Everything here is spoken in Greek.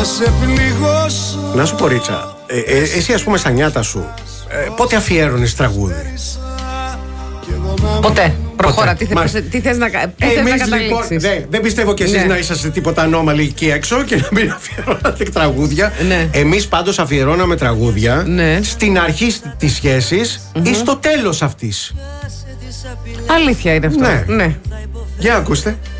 Να σου πω, Ρίτσα, εσύ ας πούμε στα νιάτα σου, πότε αφιέρωνες τραγούδι? Ποτέ. Προχώρα, τι θες να καταλήξεις? Λοιπόν, δεν πιστεύω κι εσείς να είσαστε τίποτα ανώμαλοι εκεί έξω και να μην αφιερώνατε τραγούδια. Εμείς πάντως αφιερώναμε τραγούδια στην αρχή της σχέσης ή στο τέλος αυτής. Αλήθεια είναι αυτό. Ναι. Για ακούστε.